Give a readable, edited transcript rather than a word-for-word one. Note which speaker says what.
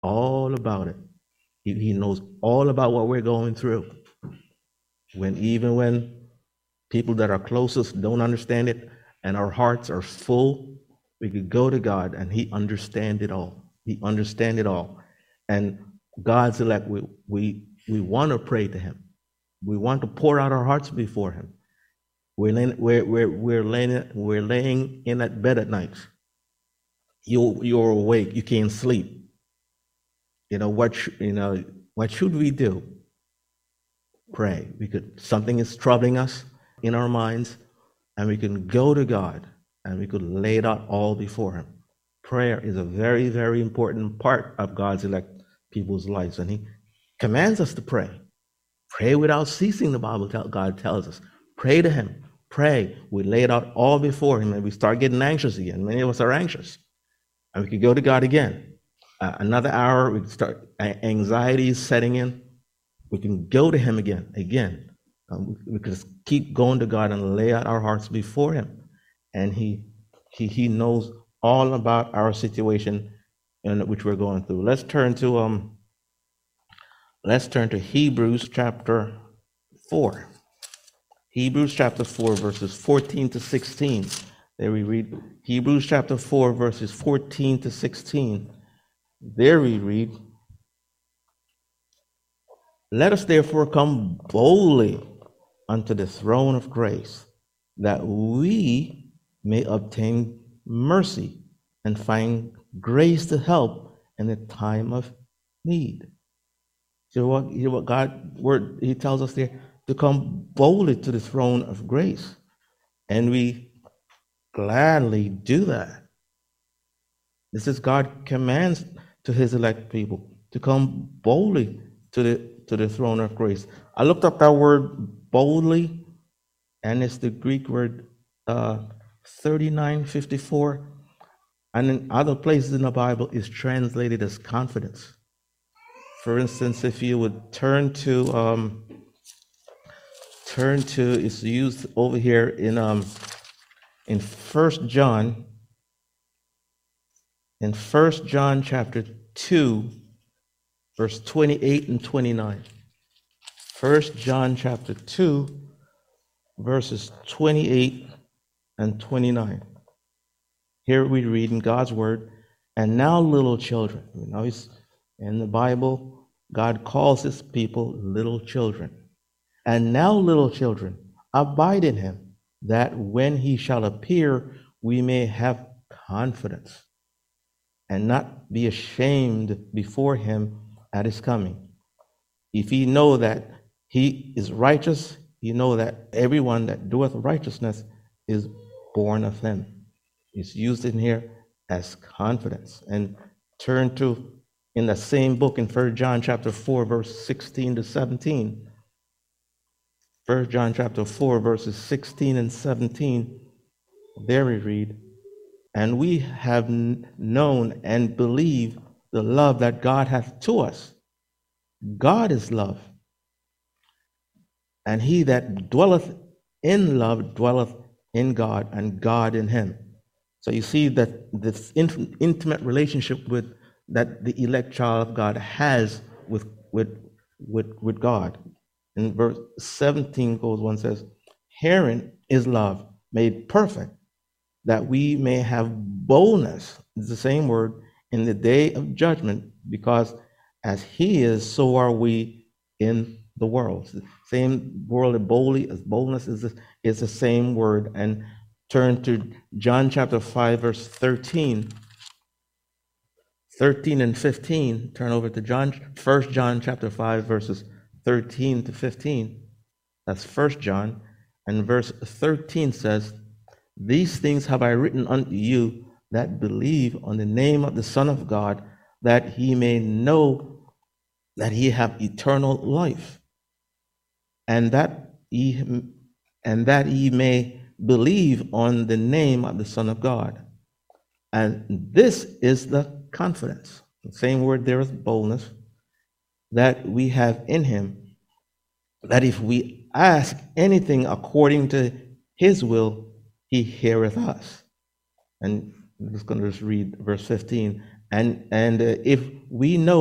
Speaker 1: all about it. He knows all about what we're going through. Even when people that are closest don't understand it and our hearts are full, we could go to God and He understands it all. He understands it all. And God's elect, we want to pray to Him. We want to pour out our hearts before Him. We're laying in that bed at night. You're awake. You can't sleep. What should we do? Pray. Something is troubling us in our minds, and we can go to God and we could lay it out all before Him. Prayer is a very, very important part of God's elect people's lives, and He commands us to pray. Pray without ceasing, the Bible God tells us. Pray to Him. Pray. We lay it out all before Him, and we start getting anxious again. Many of us are anxious. And we could go to God again. Another hour, we can start anxiety setting in. We can go to Him again. We can just keep going to God and lay out our hearts before Him. And He knows all about our situation in which we're going through. Let's turn to Hebrews chapter 4. Hebrews chapter 4, verses 14 to 16. There we read Hebrews chapter 4, verses 14 to 16. There we read, "Let us therefore come boldly unto the throne of grace, that we may obtain mercy and find grace to help in the time of need." Hear what God word He tells us there, to come boldly to the throne of grace, and we gladly do that. This is God commands to His elect people to come boldly to the throne of grace. I looked up that word boldly, and it's the Greek word 3954, and in other places in the Bible is translated as confidence. For instance, if you would turn to it's used over here in 1 John. In 1 John chapter 2, verse 28 and 29. 1 John chapter 2, verses 28 and 29. Here we read in God's word, "And now, little children." In the Bible, God calls His people little children. "And now, little children, abide in Him, that when He shall appear, we may have confidence and not be ashamed before Him at His coming. If ye know that He is righteous, ye know that everyone that doeth righteousness is born of Him." It's used in here as confidence. And turn to, in the same book, in 1 John chapter 4, verse 16 to 17. 1 John chapter 4, verses 16 and 17. There we read, "And we have known and believed the love that God hath to us. God is love. And he that dwelleth in love dwelleth in God, and God in him." So you see that this intimate relationship that the elect child of God has with God. In verse 17 goes one says, "Herein is love made perfect, that we may have boldness," it's the same word, "in the day of judgment, because as He is, so are we in the world." The same word, boldness is the same word. And turn to John chapter 5, verse 13 and 15. Turn over to 1 John chapter 5, verses 13 to 15. That's 1 John. And verse 13 says, "These things have I written unto you that believe on the name of the Son of God, that He may know that He have eternal life, and that ye may believe on the name of the Son of God. And this is the confidence," the same word there is boldness, "that we have in Him, that if we ask anything according to His will, He heareth us." And I'm just going to read verse 15. And if we know